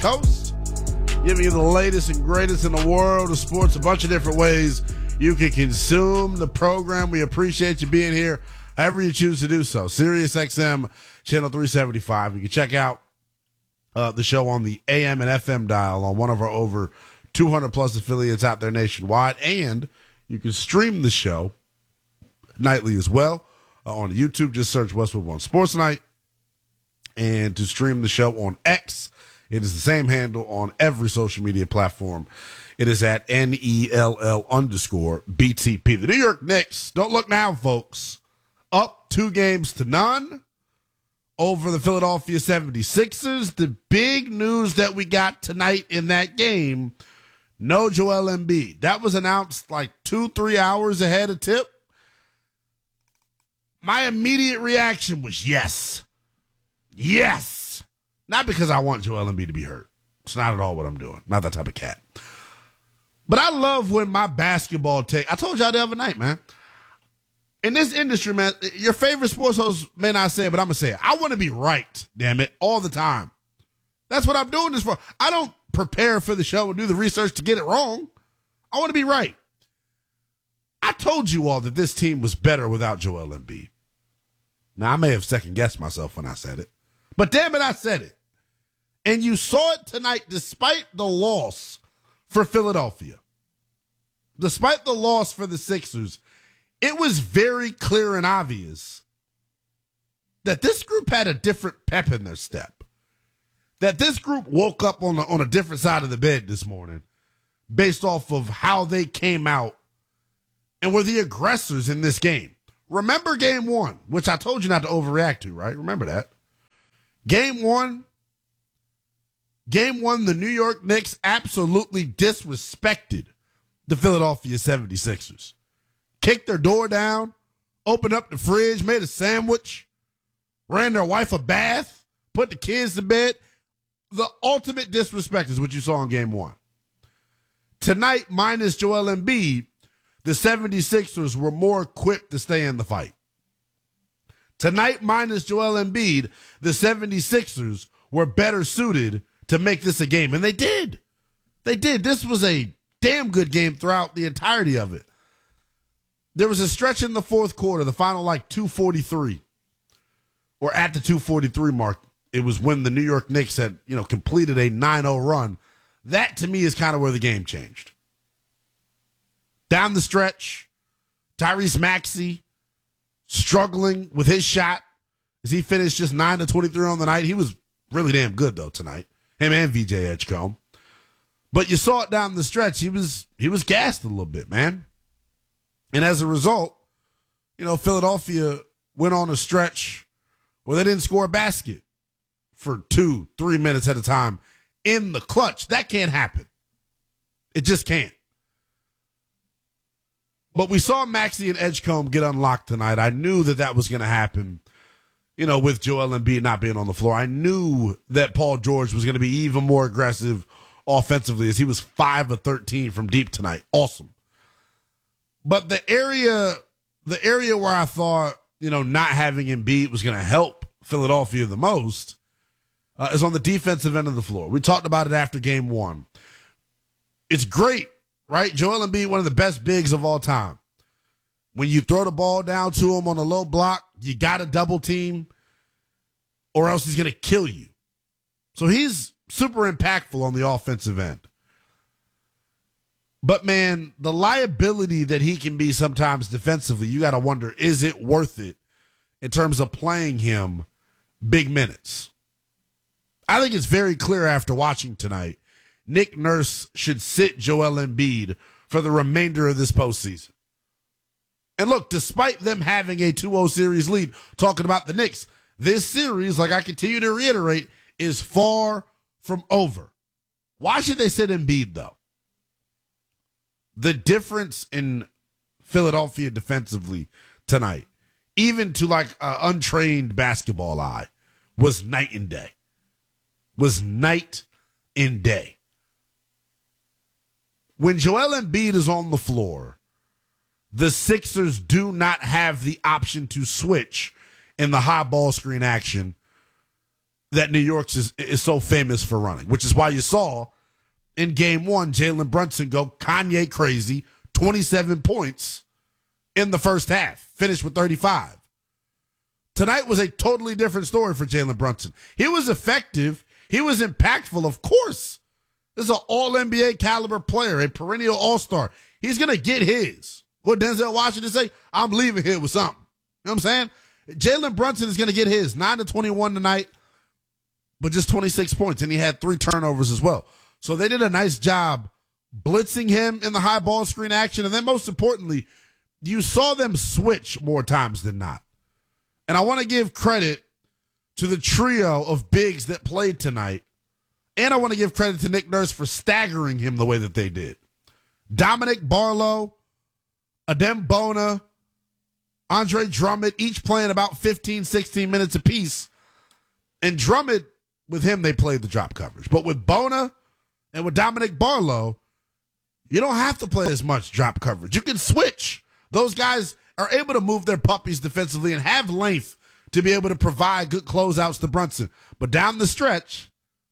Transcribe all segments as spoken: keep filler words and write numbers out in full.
coast, giving you the latest and greatest in the world of sports, a bunch of different ways you can consume the program. We appreciate you being here, however you choose to do so. Sirius X M, channel three seventy-five. You can check out uh, the show on the A M and F M dial on one of our over two hundred plus affiliates out there nationwide, and you can stream the show nightly as well uh, on YouTube. Just search Westwood One Sports Night. And to stream the show on X, it is the same handle on every social media platform. It is at N E L L underscore B T P. The New York Knicks, don't look now, folks, up two games to none over the Philadelphia seventy-sixers. The big news that we got tonight in that game, no Joel Embiid. That was announced like two, three hours ahead of tip. My immediate reaction was yes. Yes. Not because I want Joel Embiid to be hurt. It's not at all what I'm doing. Not that type of cat. But I love when my basketball take. I told y'all the other night, man. In this industry, man, your favorite sports host may not say it, but I'm going to say it. I want to be right, damn it, all the time. That's what I'm doing this for. I don't prepare for the show and do the research to get it wrong. I want to be right. I told you all that this team was better without Joel Embiid. Now, I may have second-guessed myself when I said it. But damn it, I said it. And you saw it tonight despite the loss for Philadelphia. Despite the loss for the Sixers, it was very clear and obvious that this group had a different pep in their step. That this group woke up on, a, on a different side of the bed this morning based off of how they came out and were the aggressors in this game. Remember game one, which I told you not to overreact to, right? Remember that. Game one, game one, the New York Knicks absolutely disrespected the Philadelphia seventy-sixers. Kicked their door down, opened up the fridge, made a sandwich, ran their wife a bath, put the kids to bed. The ultimate disrespect is what you saw in game one. Tonight, minus Joel Embiid, the seventy-sixers were more equipped to stay in the fight. Tonight, minus Joel Embiid, the seventy-sixers were better suited to make this a game. And they did. They did. This was a damn good game throughout the entirety of it. There was a stretch in the fourth quarter, the final like two forty-three, or at the two forty-three mark. It was when the New York Knicks had, you know, completed a nine oh run. That, to me, is kind of where the game changed. Down the stretch, Tyrese Maxey struggling with his shot as he finished just nine to twenty-three on the night. He was really damn good, though, tonight. Him and V J Edgecombe. But you saw it down the stretch. He was he was gassed a little bit, man. And as a result, you know, Philadelphia went on a stretch where they didn't score a basket for two, three minutes at a time in the clutch. That can't happen. It just can't. But we saw Maxey and Edgecombe get unlocked tonight. I knew that that was going to happen, you know, with Joel Embiid not being on the floor. I knew that Paul George was going to be even more aggressive offensively as he was five of thirteen from deep tonight. Awesome. But the area, the area where I thought, you know, not having Embiid was going to help Philadelphia the most uh, is on the defensive end of the floor. We talked about it after game one. It's great. Right? Joel Embiid, one of the best bigs of all time. When you throw the ball down to him on a low block, you got to double team or else he's going to kill you. So he's super impactful on the offensive end. But, man, the liability that he can be sometimes defensively, you got to wonder, is it worth it in terms of playing him big minutes? I think it's very clear after watching tonight, Nick Nurse should sit Joel Embiid for the remainder of this postseason. And look, despite them having a two oh series lead, talking about the Knicks, this series, like I continue to reiterate, is far from over. Why should they sit Embiid, though? The difference in Philadelphia defensively tonight, even to like an untrained basketball eye, was night and day. Was night and day. When Joel Embiid is on the floor, the Sixers do not have the option to switch in the high ball screen action that New York's is, is so famous for running, which is why you saw in game one, Jalen Brunson go Kanye crazy, twenty-seven points in the first half, finished with thirty-five. Tonight was a totally different story for Jalen Brunson. He was effective. He was impactful, of course. This is an all-N B A caliber player, a perennial all-star. He's going to get his. What Denzel Washington say? I'm leaving here with something. You know what I'm saying? Jalen Brunson is going to get his. nine to twenty-one tonight, but just twenty-six points, and he had three turnovers as well. So they did a nice job blitzing him in the high ball screen action, and then most importantly, you saw them switch more times than not. And I want to give credit to the trio of bigs that played tonight, and I want to give credit to Nick Nurse for staggering him the way that they did. Dominic Barlow, Adem Bona, Andre Drummond, each playing about fifteen, sixteen minutes apiece. And Drummond, with him, they played the drop coverage. But with Bona and with Dominic Barlow, you don't have to play as much drop coverage. You can switch. Those guys are able to move their puppies defensively and have length to be able to provide good closeouts to Brunson. But down the stretch,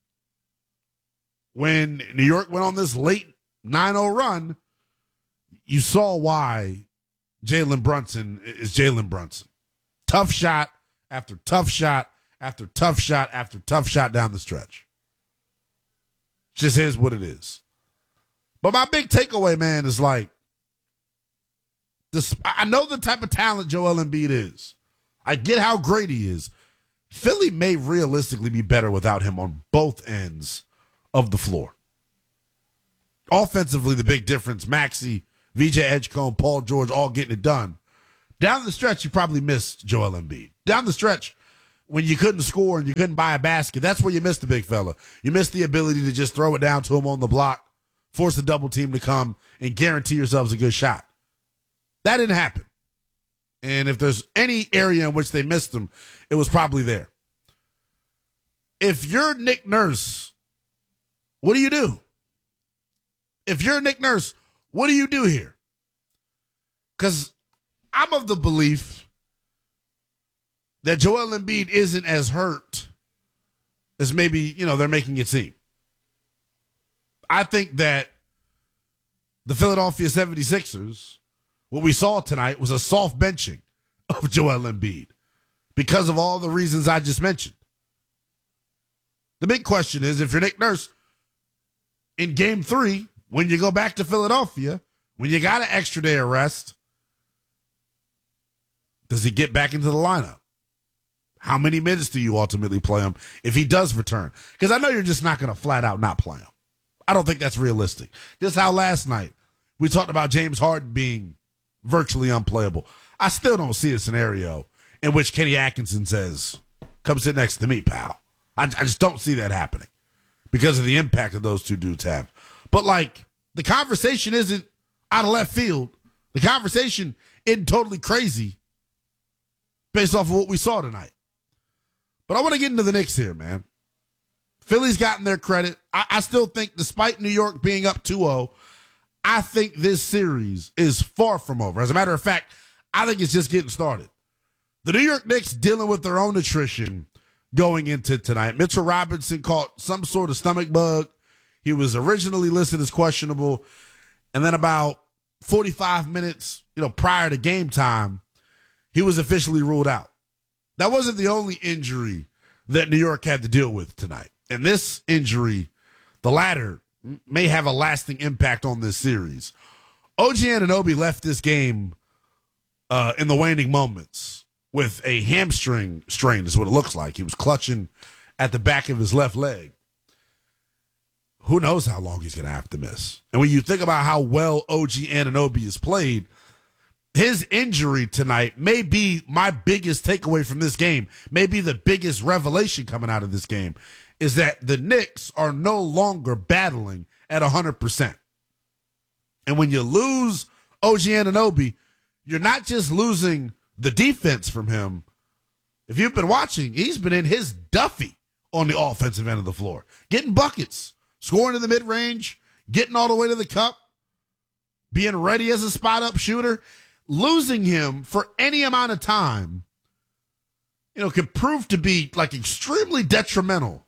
when New York went on this late nine oh run, you saw why Jalen Brunson is Jalen Brunson. Tough shot after tough shot after tough shot after tough shot down the stretch. Just is what it is. But my big takeaway, man, is like, this, I know the type of talent Joel Embiid is. I get how great he is. Philly may realistically be better without him on both ends of the floor. Offensively, the big difference, Maxey, V J Edgecombe, Paul George, all getting it done. Down the stretch, you probably missed Joel Embiid. Down the stretch, when you couldn't score and you couldn't buy a basket, that's where you missed the big fella. You missed the ability to just throw it down to him on the block, force the double team to come, and guarantee yourselves a good shot. That didn't happen. And if there's any area in which they missed him, it was probably there. If you're Nick Nurse, what do you do? If you're Nick Nurse, what do you do here? Because I'm of the belief that Joel Embiid isn't as hurt as maybe, you know, they're making it seem. I think that the Philadelphia seventy-sixers, what we saw tonight was a soft benching of Joel Embiid because of all the reasons I just mentioned. The big question is, if you're Nick Nurse, in game three, when you go back to Philadelphia, when you got an extra day of rest, does he get back into the lineup? How many minutes do you ultimately play him if he does return? Because I know you're just not going to flat out not play him. I don't think that's realistic. Just how last night we talked about James Harden being virtually unplayable. I still don't see a scenario in which Kenny Atkinson says, come sit next to me, pal. I, I just don't see that happening because of the impact that those two dudes have. But, like, the conversation isn't out of left field. The conversation isn't totally crazy based off of what we saw tonight. But I want to get into the Knicks here, man. Philly's gotten their credit. I, I still think, despite New York being up two oh, I think this series is far from over. As a matter of fact, I think it's just getting started. The New York Knicks dealing with their own attrition going into tonight. Mitchell Robinson caught some sort of stomach bug. He was originally listed as questionable. And then about forty-five minutes, you know, prior to game time, he was officially ruled out. That wasn't the only injury that New York had to deal with tonight. And this injury, the latter, may have a lasting impact on this series. O G Anunoby left this game uh, in the waning moments with a hamstring strain, is what it looks like. He was clutching at the back of his left leg. Who knows how long he's going to have to miss. And when you think about how well O G Anunoby has played, his injury tonight may be my biggest takeaway from this game, maybe the biggest revelation coming out of this game, is that the Knicks are no longer battling at one hundred percent. And when you lose O G Anunoby, you're not just losing the defense from him. If you've been watching, he's been in his Duffy on the offensive end of the floor, getting buckets, scoring in the mid-range, getting all the way to the cup, being ready as a spot-up shooter. Losing him for any amount of time you know, could prove to be like extremely detrimental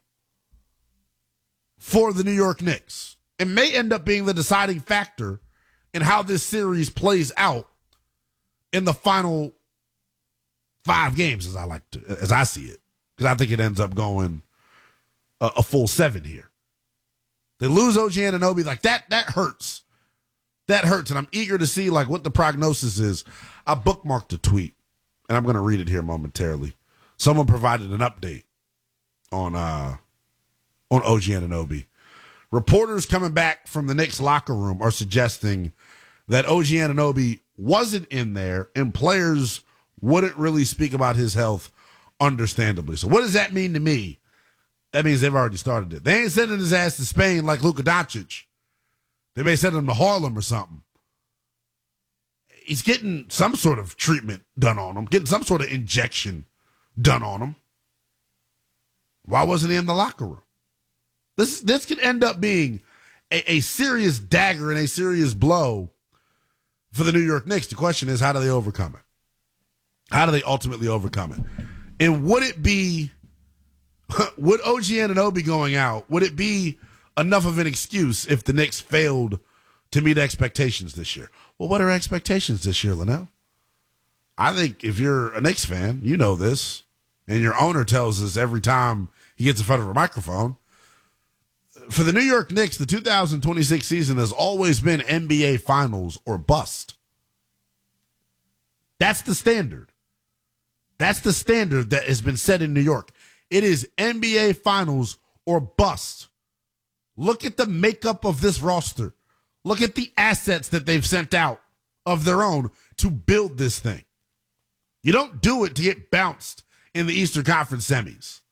for the New York Knicks. It may end up being the deciding factor in how this series plays out in the final five games, as I like to, as I see it, because I think it ends up going a, a full seven here. They lose O G Anunoby, like that. That hurts. That hurts, and I'm eager to see like what the prognosis is. I bookmarked a tweet, and I'm going to read it here momentarily. Someone provided an update on uh, on O G Anunoby. Reporters coming back from the Knicks locker room are suggesting that O G Anunoby wasn't in there, and players wouldn't really speak about his health, understandably. So what does that mean to me? That means they've already started it. They ain't sending his ass to Spain like Luka Doncic. They may send him to Harlem or something. He's getting some sort of treatment done on him, getting some sort of injection done on him. Why wasn't he in the locker room? This this could end up being a, a serious dagger and a serious blow for the New York Knicks. The question is, how do they overcome it? How do they ultimately overcome it? And would it be, would O G Anunoby going out, would it be enough of an excuse if the Knicks failed to meet expectations this year? Well, what are expectations this year, Linnell? I think if you're a Knicks fan, you know this, and your owner tells us every time he gets in front of a microphone. For the New York Knicks, the two thousand twenty-six season has always been N B A Finals or bust. That's the standard. That's the standard that has been set in New York. It is N B A Finals or bust. Look at the makeup of this roster. Look at the assets that they've sent out of their own to build this thing. You don't do it to get bounced in the Eastern Conference semis.